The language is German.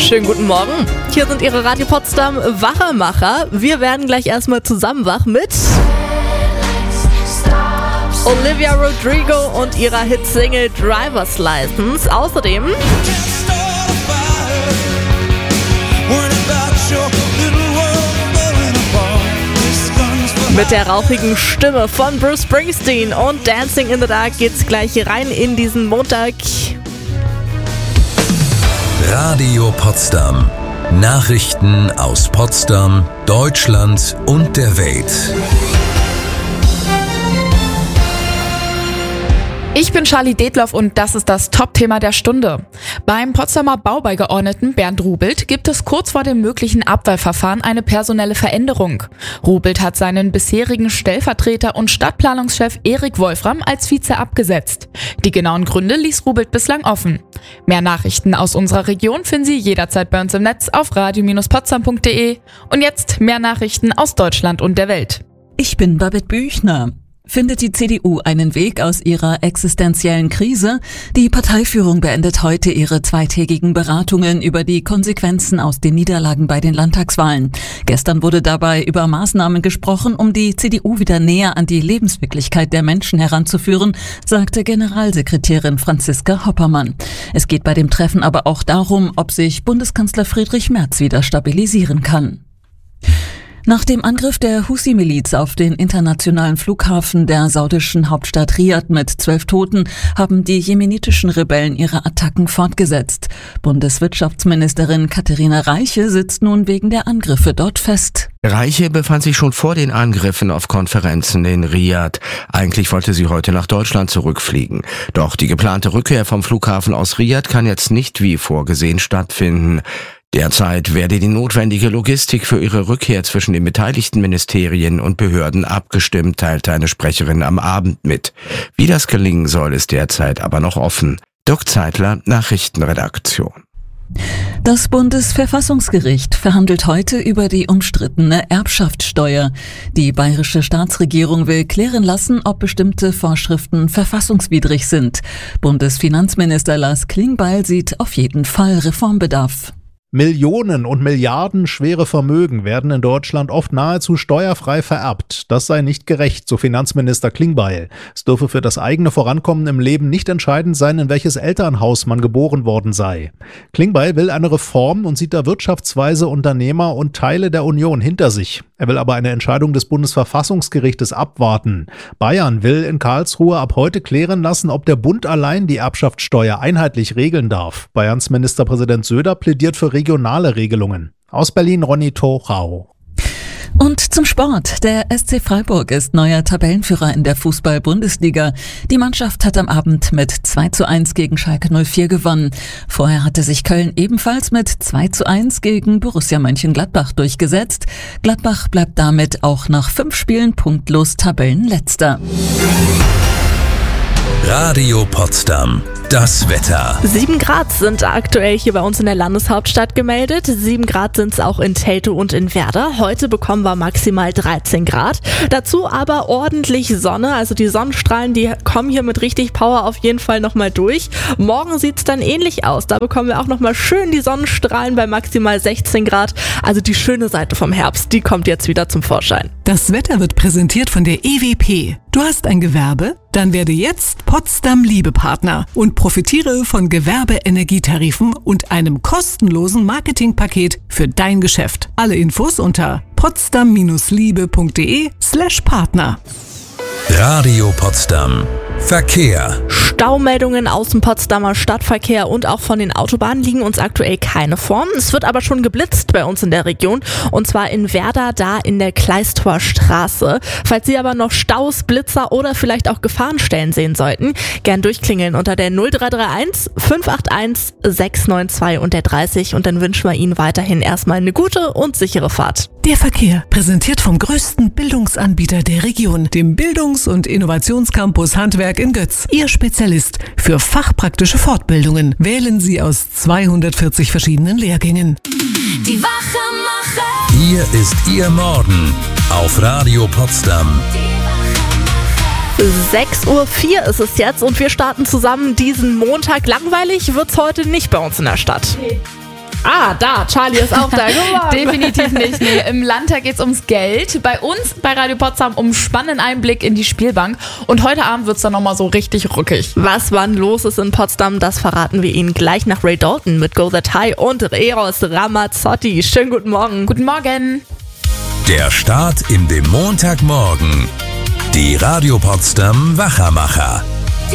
Schönen guten Morgen. Hier sind Ihre Radio Potsdam Wachemacher. Wir werden gleich erstmal zusammen wach mit Olivia Rodrigo und ihrer Hitsingle Driver's License. Außerdem mit der rauchigen Stimme von Bruce Springsteen und Dancing in the Dark geht's gleich rein in diesen Montag. Radio Potsdam. Nachrichten aus Potsdam, Deutschland und der Welt. Ich bin Charlie Detloff und das ist das Top-Thema der Stunde. Beim Potsdamer Baubeigeordneten Bernd Rubelt gibt es kurz vor dem möglichen Abwahlverfahren eine personelle Veränderung. Rubelt hat seinen bisherigen Stellvertreter und Stadtplanungschef Erik Wolfram als Vize abgesetzt. Die genauen Gründe ließ Rubelt bislang offen. Mehr Nachrichten aus unserer Region finden Sie jederzeit bei uns im Netz auf radio-potsdam.de. Und jetzt mehr Nachrichten aus Deutschland und der Welt. Ich bin Babette Büchner. Findet die CDU einen Weg aus ihrer existenziellen Krise? Die Parteiführung beendet heute ihre zweitägigen Beratungen über die Konsequenzen aus den Niederlagen bei den Landtagswahlen. Gestern wurde dabei über Maßnahmen gesprochen, um die CDU wieder näher an die Lebenswirklichkeit der Menschen heranzuführen, sagte Generalsekretärin Franziska Hoppermann. Es geht bei dem Treffen aber auch darum, ob sich Bundeskanzler Friedrich Merz wieder stabilisieren kann. Nach dem Angriff der Husi-Miliz auf den internationalen Flughafen der saudischen Hauptstadt Riad mit 12 Toten haben die jemenitischen Rebellen ihre Attacken fortgesetzt. Bundeswirtschaftsministerin Katharina Reiche sitzt nun wegen der Angriffe dort fest. Reiche befand sich schon vor den Angriffen auf Konferenzen in Riad. Eigentlich wollte sie heute nach Deutschland zurückfliegen. Doch die geplante Rückkehr vom Flughafen aus Riad kann jetzt nicht wie vorgesehen stattfinden. Derzeit werde die notwendige Logistik für ihre Rückkehr zwischen den beteiligten Ministerien und Behörden abgestimmt, teilte eine Sprecherin am Abend mit. Wie das gelingen soll, ist derzeit aber noch offen. Dirk Zeitler, Nachrichtenredaktion. Das Bundesverfassungsgericht verhandelt heute über die umstrittene Erbschaftssteuer. Die bayerische Staatsregierung will klären lassen, ob bestimmte Vorschriften verfassungswidrig sind. Bundesfinanzminister Lars Klingbeil sieht auf jeden Fall Reformbedarf. Millionen und Milliarden schwere Vermögen werden in Deutschland oft nahezu steuerfrei vererbt. Das sei nicht gerecht, so Finanzminister Klingbeil. Es dürfe für das eigene Vorankommen im Leben nicht entscheidend sein, in welches Elternhaus man geboren worden sei. Klingbeil will eine Reform und sieht da wirtschaftsweise Unternehmer und Teile der Union hinter sich. Er will aber eine Entscheidung des Bundesverfassungsgerichtes abwarten. Bayern will in Karlsruhe ab heute klären lassen, ob der Bund allein die Erbschaftssteuer einheitlich regeln darf. Bayerns Ministerpräsident Söder plädiert für regionale Regelungen. Aus Berlin Ronny Torau. Und zum Sport. Der SC Freiburg ist neuer Tabellenführer in der Fußball-Bundesliga. Die Mannschaft hat am Abend mit 2:1 gegen Schalke 04 gewonnen. Vorher hatte sich Köln ebenfalls mit 2:1 gegen Borussia Mönchengladbach durchgesetzt. Gladbach bleibt damit auch nach 5 Spielen punktlos Tabellenletzter. Radio Potsdam. Das Wetter. 7 Grad sind aktuell hier bei uns in der Landeshauptstadt gemeldet. 7 Grad sind es auch in Teltow und in Werder. Heute bekommen wir maximal 13 Grad. Dazu aber ordentlich Sonne. Also die Sonnenstrahlen, die kommen hier mit richtig Power auf jeden Fall nochmal durch. Morgen sieht es dann ähnlich aus. Da bekommen wir auch nochmal schön die Sonnenstrahlen bei maximal 16 Grad. Also die schöne Seite vom Herbst, die kommt jetzt wieder zum Vorschein. Das Wetter wird präsentiert von der EWP. Du hast ein Gewerbe? Dann werde jetzt Potsdam Liebepartner und profitiere von Gewerbeenergietarifen und einem kostenlosen Marketingpaket für dein Geschäft. Alle Infos unter potsdam-liebe.de/Partner. Radio Potsdam. Verkehr. Staumeldungen aus dem Potsdamer Stadtverkehr und auch von den Autobahnen liegen uns aktuell keine vor. Es wird aber schon geblitzt bei uns in der Region und zwar in Werder, da in der Kleistor Straße. Falls Sie aber noch Staus, Blitzer oder vielleicht auch Gefahrenstellen sehen sollten, gern durchklingeln unter der 0331 581 692 und der 30 und dann wünschen wir Ihnen weiterhin erstmal eine gute und sichere Fahrt. Der Verkehr, präsentiert vom größten Bildungsanbieter der Region, dem Bildungs- und Innovationscampus Handwerk in Götz. Ihr Spezialist für fachpraktische Fortbildungen. Wählen Sie aus 240 verschiedenen Lehrgängen. Die Wachemacher. Hier ist Ihr Morgen auf Radio Potsdam. 6:04 Uhr ist es jetzt und wir starten zusammen diesen Montag. Langweilig wird's heute nicht bei uns in der Stadt. Da, Charlie ist auch da. Definitiv nicht. Nee, im Landtag geht's ums Geld. Bei uns bei Radio Potsdam um spannenden Einblick in die Spielbank. Und heute Abend wird's dann nochmal so richtig ruckig. Was wann los ist in Potsdam, das verraten wir Ihnen gleich nach Ray Dalton mit Go That High und Eros Ramazzotti. Schönen guten Morgen. Guten Morgen. Der Start in den Montagmorgen. Die Radio Potsdam Wachermacher.